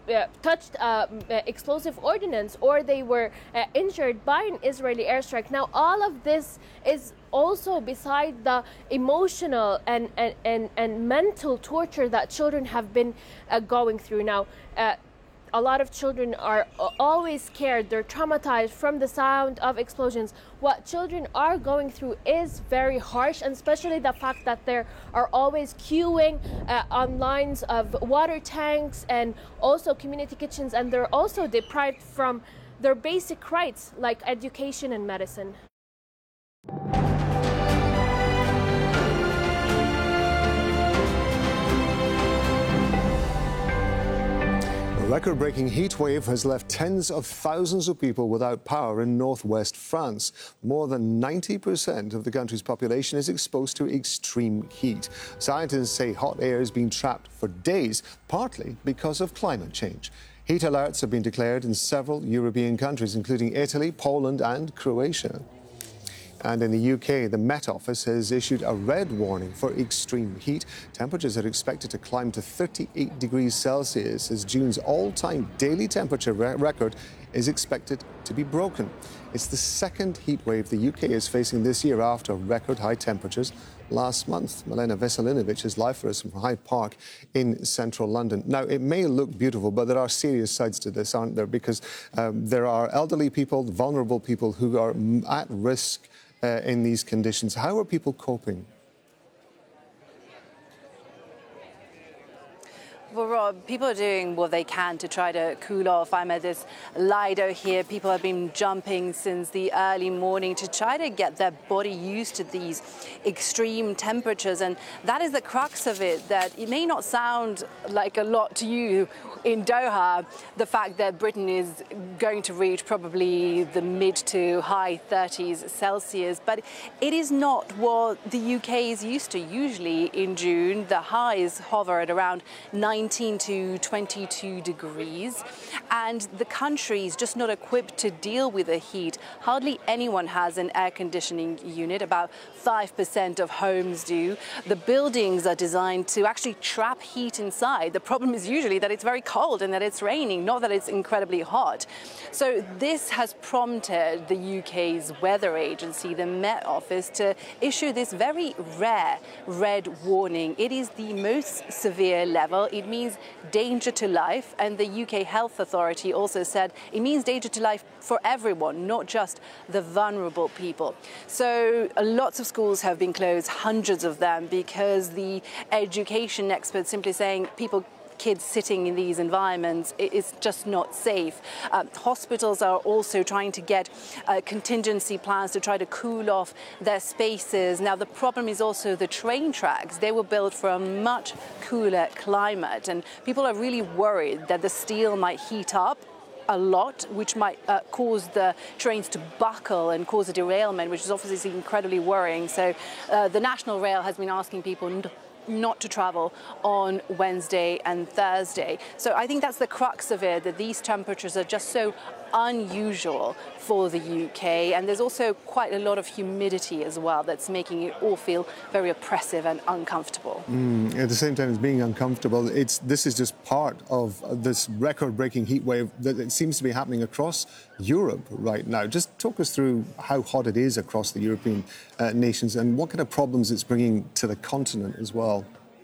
touched explosive ordnance, or they were injured by an Israeli airstrike. Now, all of this is also beside the emotional and mental torture that children have been going through. Now, a lot of children are always scared. They're traumatized from the sound of explosions. What children are going through is very harsh, and especially the fact that they are always queuing on lines of water tanks and also community kitchens, and they're also deprived from their basic rights like education and medicine. A record-breaking heat wave has left tens of thousands of people without power in northwest France. More than 90% of the country's population is exposed to extreme heat. Scientists say hot air is being trapped for days, partly because of climate change. Heat alerts have been declared in several European countries, including Italy, Poland and Croatia. And in the UK, the Met Office has issued a red warning for extreme heat. Temperatures are expected to climb to 38 degrees Celsius as June's all-time daily temperature record is expected to be broken. It's the second heat wave the UK is facing this year after record high temperatures last month. Milena Veselinovic is live for us from Hyde Park in central London. Now, it may look beautiful, but there are serious sides to this, aren't there? Because there are elderly people, vulnerable people who are at risk in these conditions. How are people coping? Well, Rob, people are doing what they can to try to cool off. I'm at this Lido here. People have been jumping since the early morning to try to get their body used to these extreme temperatures. And that is the crux of it, that it may not sound like a lot to you in Doha, the fact that Britain is going to reach probably the mid to high 30s Celsius, but it is not what the UK is used to. Usually in June, the highs hover at around 19 to 22 degrees, and the country is just not equipped to deal with the heat. Hardly anyone has an air conditioning unit. About 5% of homes do. The buildings are designed to actually trap heat inside. The problem is usually that it's very cold and that it's raining, not that it's incredibly hot. So this has prompted the UK's weather agency, the Met Office, to issue this very rare red warning. It is the most severe level. It means danger to life, and the UK Health Authority also said it means danger to life for everyone, not just the vulnerable people. So lots of schools have been closed, hundreds of them, because the education experts simply saying kids sitting in these environments, it's just not safe. Hospitals are also trying to get contingency plans to try to cool off their spaces. Now, the problem is also the train tracks. They were built for a much cooler climate, and people are really worried that the steel might heat up a lot, which might cause the trains to buckle and cause a derailment, which is obviously incredibly worrying. So the National Rail has been asking people not to travel on Wednesday and Thursday. So I think that's the crux of it, that these temperatures are just so unusual for the UK, and there's also quite a lot of humidity as well that's making it all feel very oppressive and uncomfortable. At the same time as being uncomfortable, this is just part of this record-breaking heat wave that it seems to be happening across Europe right now. Just talk us through how hot it is across the European nations and what kind of problems it's bringing to the continent as well.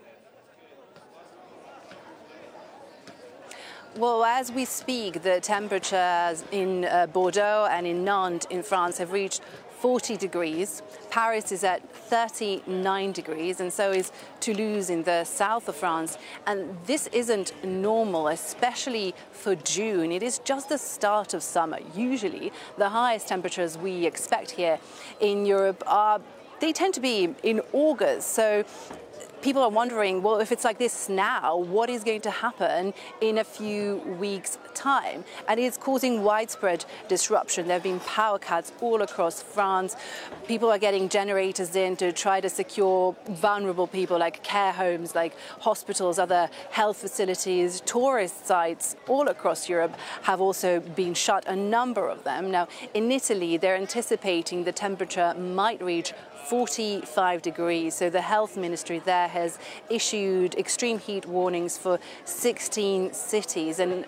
Well, as we speak, the temperatures in Bordeaux and in Nantes in France have reached 40 degrees. Paris is at 39 degrees, and so is Toulouse in the south of France. And this isn't normal, especially for June. It is just the start of summer. Usually, the highest temperatures we expect here in Europe they tend to be in August. So people are wondering, well, if it's like this now, what is going to happen in a few weeks' time? And it's causing widespread disruption. There have been power cuts all across France. People are getting generators in to try to secure vulnerable people, like care homes, like hospitals, other health facilities. Tourist sites all across Europe have also been shut, a number of them. Now, in Italy, they're anticipating the temperature might reach 45 degrees. So the health ministry there has issued extreme heat warnings for 16 cities. And